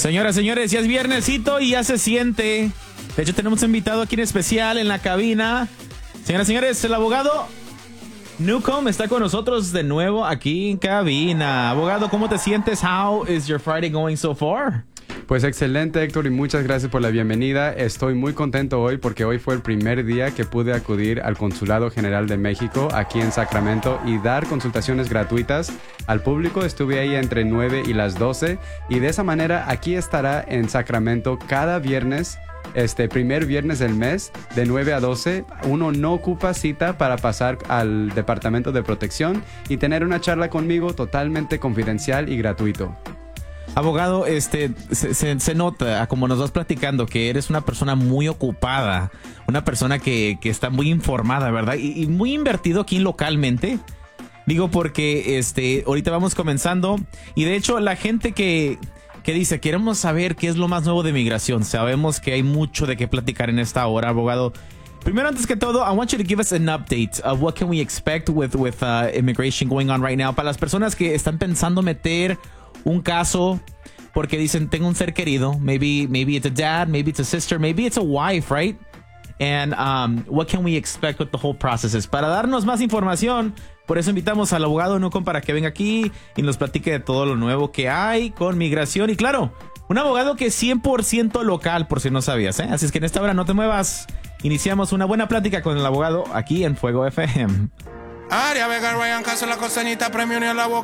Señoras, señores, ya es viernesito y ya se siente. De hecho, tenemos un invitado aquí en especial en la cabina. Señoras, señores, el abogado Newcomb está con nosotros de nuevo aquí en cabina. Abogado, ¿cómo te sientes? How is your Friday going so far? Pues excelente, Héctor, y muchas gracias por la bienvenida. Estoy muy contento hoy porque hoy fue el primer día que pude acudir al Consulado General de México aquí en Sacramento y dar consultaciones gratuitas al público. Estuve ahí entre 9 y las 12 y de esa manera aquí estará en Sacramento cada viernes. Primer viernes del mes de 9 a 12, uno no ocupa cita para pasar al Departamento de Protección y tener una charla conmigo totalmente confidencial y gratuito. Abogado, se nota, como nos vas platicando, que eres una persona muy ocupada, una persona que está muy informada, ¿verdad? Y muy invertido aquí localmente. Digo porque ahorita vamos comenzando y de hecho la gente que dice, queremos saber qué es lo más nuevo de migración. Sabemos que hay mucho de qué platicar en esta hora, abogado. Primero, antes que todo, I want you to give us an update of what can we expect with immigration going on right now. Para las personas que están pensando meter un caso porque dicen, tengo un ser querido. Maybe it's a dad, maybe it's a sister, maybe it's a wife, right? And what can we expect with the whole process is. Para darnos más información, por eso invitamos al abogado Newcomb para que venga aquí y nos platique de todo lo nuevo que hay con migración. Y claro, un abogado que es 100% local, por si no sabías, ¿eh? Así es que en esta hora no te muevas. Iniciamos una buena plática con el abogado aquí en Fuego FM. Aria Vega, Ryan Castro, la costanita, premio ni a la boca.